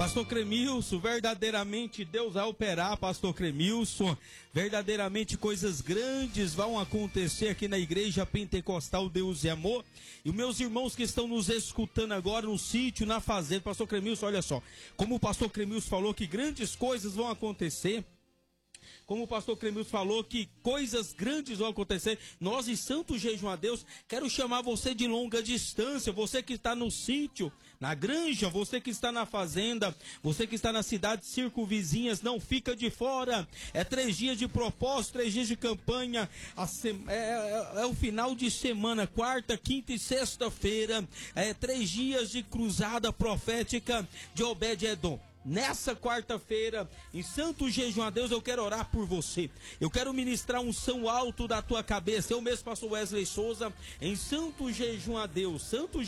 Pastor Cremilson, verdadeiramente Deus vai operar, Pastor Cremilson. Verdadeiramente coisas grandes vão acontecer aqui na Igreja Pentecostal Deus e Amor. E os meus irmãos que estão nos escutando agora no sítio, na fazenda, Pastor Cremilson, olha só. Como o Pastor Cremilson falou que grandes coisas vão acontecer. Como o pastor Cremilson falou que coisas grandes vão acontecer, nós em Santo Jejum a Deus, quero chamar você de longa distância, você que está no sítio, na granja, você que está na fazenda, você que está nas cidades circunvizinhas, não fica de fora. É 3 dias de propósito, 3 dias de campanha, é o final de semana, quarta, quinta e sexta-feira, 3 dias de cruzada profética de Obed-Edom. Nessa quarta-feira, em Santo Jejum a Deus, eu quero orar por você. Eu quero ministrar um unção alto da tua cabeça. Eu mesmo, pastor Wesley Souza, em Santo Jejum a Deus,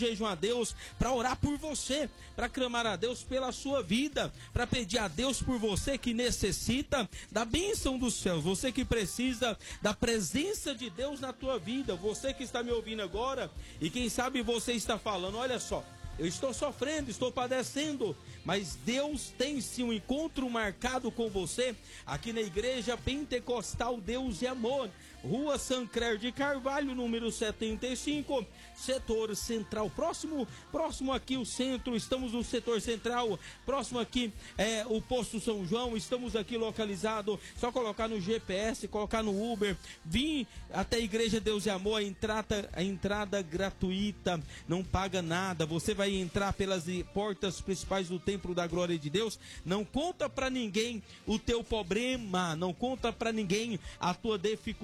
para orar por você, para clamar a Deus pela sua vida, para pedir a Deus por você que necessita da bênção dos céus, você que precisa da presença de Deus na tua vida, você que está me ouvindo agora, e quem sabe você está falando, olha só, eu estou sofrendo, estou padecendo, mas Deus tem sim um encontro marcado com você aqui na Igreja Pentecostal Deus e Amor, Rua Sancler de Carvalho, número 75, setor central, próximo aqui o centro, estamos no setor central, próximo aqui o posto São João, estamos aqui localizado, só colocar no GPS, colocar no Uber, vim até a Igreja Deus e Amor, a entrada gratuita, não paga nada, você vai entrar pelas portas principais do Templo da Glória de Deus, não conta pra ninguém o teu problema, não conta pra ninguém a tua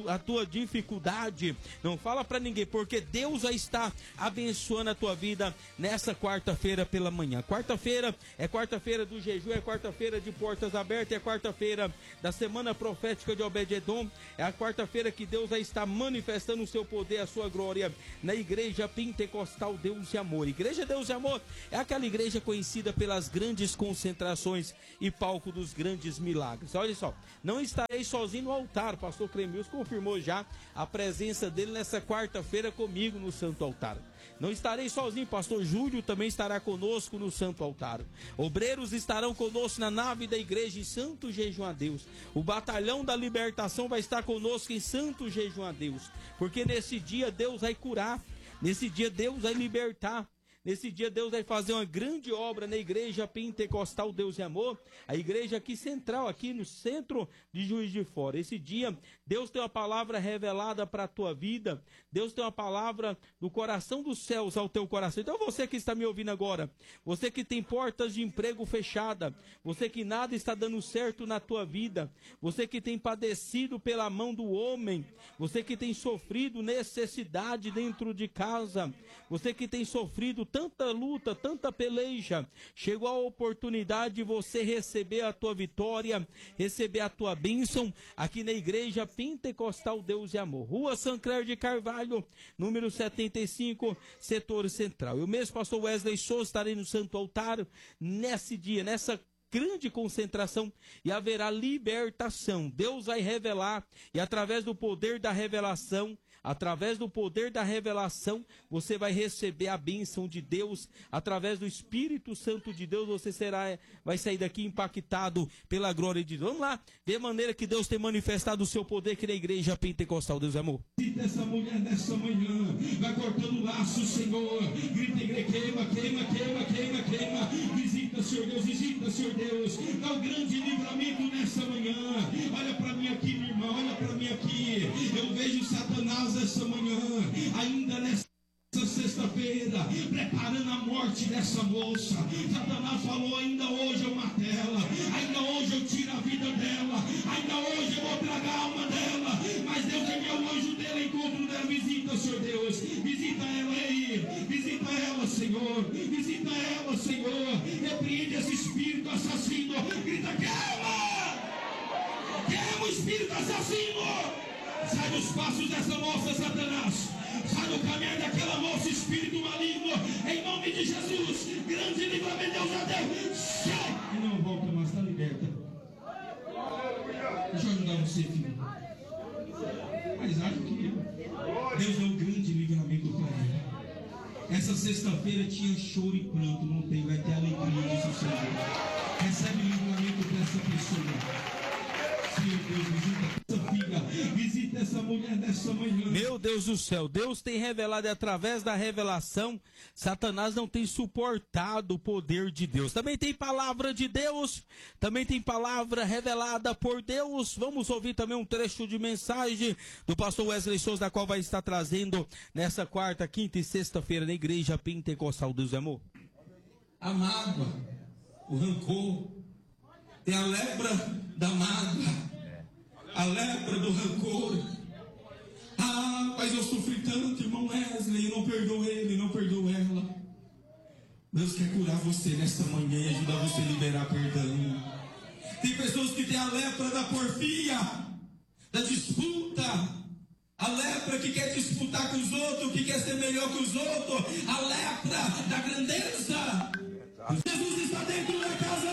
dificuldade, não fala pra ninguém, porque Deus já está abençoando a tua vida nessa quarta-feira pela manhã. Quarta-feira é quarta-feira do jejum, é quarta-feira de portas abertas, é quarta-feira da semana profética de Obed-Edom, é a quarta-feira que Deus já está manifestando o seu poder, a sua glória na Igreja Pentecostal Deus e Amor. Igreja Deus e Amor é aquela igreja conhecida pelas grandes concentrações e palco dos grandes milagres. Olha só, não estarei sozinho no altar, pastor Cremilson confirmou já a presença dele nessa quarta-feira comigo no Santo Altar. Não estarei sozinho, pastor Júlio também estará conosco no Santo Altar. Obreiros estarão conosco na nave da igreja em Santo Jejum a Deus. O batalhão da libertação vai estar conosco em Santo Jejum a Deus. Porque nesse dia Deus vai curar, nesse dia Deus vai libertar. Nesse dia Deus vai fazer uma grande obra na Igreja Pentecostal Deus e Amor, a igreja aqui central, aqui no centro de Juiz de Fora. Esse dia Deus tem uma palavra revelada para a tua vida, Deus tem uma palavra do coração dos céus ao teu coração. Então você que está me ouvindo agora, você que tem portas de emprego fechada, você que nada está dando certo na tua vida, você que tem padecido pela mão do homem, você que tem sofrido necessidade dentro de casa, você que tem sofrido tanta luta, tanta peleja, chegou a oportunidade de você receber a tua vitória, receber a tua bênção aqui na Igreja Pentecostal Deus e Amor, Rua Sancler de Carvalho, número 75, setor central. Eu mesmo, pastor Wesley Souza, estarei no Santo Altar nesse dia, nessa grande concentração, e haverá libertação. Deus vai revelar, e através do poder da revelação, você vai receber a bênção de Deus, através do Espírito Santo de Deus, você vai sair daqui impactado pela glória de Deus. Vamos lá, ver a maneira que Deus tem manifestado o seu poder aqui na Igreja Pentecostal Deus e Amor. Essa mulher nessa manhã, vai cortando laço, Senhor, grita, igreja, queima, queima, queima, queima, queima, visita, Senhor Deus, visita, Senhor Deus, dá um grande livramento nessa manhã. Olha para mim aqui, minha irmã, olha para mim aqui, eu vejo Satanás essa manhã, ainda nessa sexta-feira, preparando a morte dessa moça. Satanás falou, ainda hoje eu mato ela, ainda hoje eu tiro a vida dela, ainda hoje eu vou tragar a alma dela, mas Deus enviou o anjo dela, encontro dela, visita, Senhor Deus, visita ela aí, visita ela, Senhor, visita ela, Senhor, repreende esse espírito assassino, grita, queima, queima o espírito assassino, sai dos passos dessa moça, Satanás, sai do caminho daquela moça, espírito maligno, em nome de Jesus, grande livramento, Deus já deu, sai, e não volta mais, está liberta. Deixa eu ajudar você, filho, mas acho que Deus deu um grande livramento para ela. Essa sexta-feira tinha choro e pranto, não tem, vai ter alegria, disse o Senhor. Meu Deus do céu, Deus tem revelado, e através da revelação, Satanás não tem suportado o poder de Deus. Também tem palavra de Deus, também tem palavra revelada por Deus. Vamos ouvir também um trecho de mensagem do pastor Wesley Souza, da qual vai estar trazendo nessa quarta, quinta e sexta-feira na Igreja Pentecostal Deus é Amor. A mágoa, o rancor, tem a lepra da mágoa, a lepra do rancor. Ah, mas eu sofri tanto, irmão Wesley, eu não perdoo ele, não perdoo ela. Deus quer curar você nesta manhã e ajudar você a liberar perdão. Tem pessoas que têm a lepra da porfia, da disputa, a lepra que quer disputar com os outros, que quer ser melhor que os outros, a lepra da grandeza. Jesus está dentro da casa